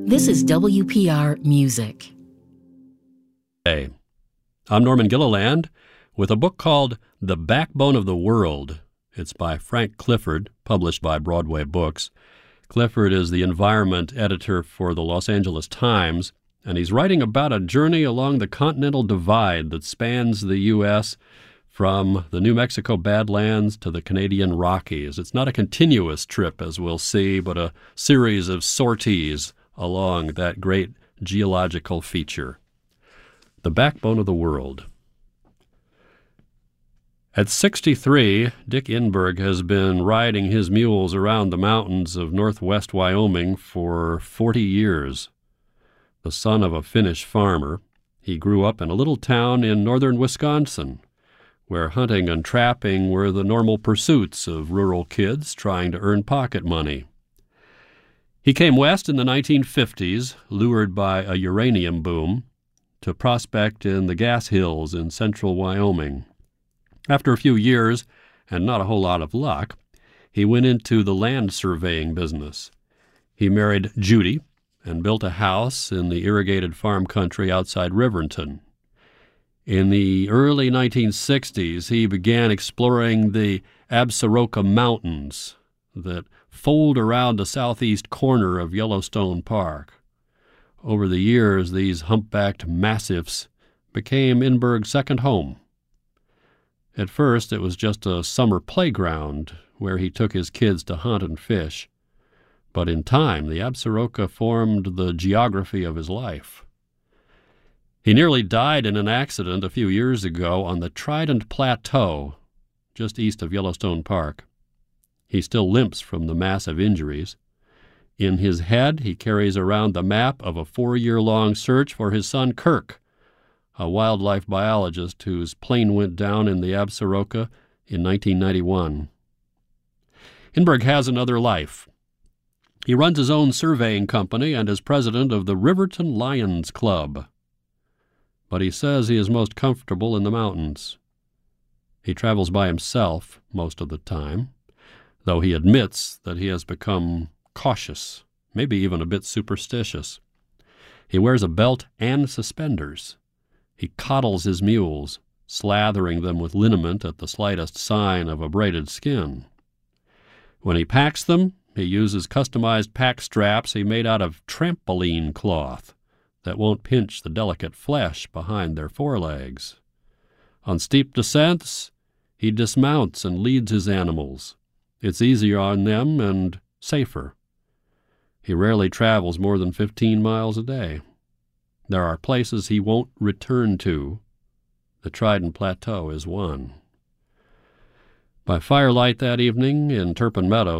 This is WPR Music. Hey, I'm Norman Gilliland with a book called The Backbone of the World. It's by Frank Clifford, published by Broadway Books. Clifford is the environment editor for the Los Angeles Times, and he's writing about a journey along the Continental Divide that spans the U.S. from the New Mexico Badlands to the Canadian Rockies. It's not a continuous trip, as we'll see, but a series of sorties along that great geological feature. The Backbone of the World. At 63, Dick Enberg has been riding his mules around the mountains of northwest Wyoming for 40 years. The son of a Finnish farmer, he grew up in a little town in northern Wisconsin, where hunting and trapping were the normal pursuits of rural kids trying to earn pocket money. He came west in the 1950s, lured by a uranium boom, to prospect in the gas hills in central Wyoming. After a few years, and not a whole lot of luck, he went into the land surveying business. He married Judy and built a house in the irrigated farm country outside Riverton. In the early 1960s, he began exploring the Absaroka Mountains that fold around the southeast corner of Yellowstone Park. Over the years, these humpbacked massifs became Enberg's second home. At first, it was just a summer playground where he took his kids to hunt and fish. But in time, the Absaroka formed the geography of his life. He nearly died in an accident a few years ago on the Trident Plateau, just east of Yellowstone Park. He still limps from the massive injuries. In his head, he carries around the map of a 4-year-long search for his son Kirk, a wildlife biologist whose plane went down in the Absaroka in 1991. Enberg has another life. He runs his own surveying company and is president of the Riverton Lions Club. But he says he is most comfortable in the mountains. He travels by himself most of the time, though he admits that he has become cautious, maybe even a bit superstitious. He wears a belt and suspenders. He coddles his mules, slathering them with liniment at the slightest sign of abraded skin. When he packs them, he uses customized pack straps he made out of trampoline cloth that won't pinch the delicate flesh behind their forelegs. On steep descents, he dismounts and leads his animals. It's easier on them and safer. He rarely travels more than 15 miles a day. There are places he won't return to. The Trident Plateau is one. By firelight that evening in Turpin Meadows,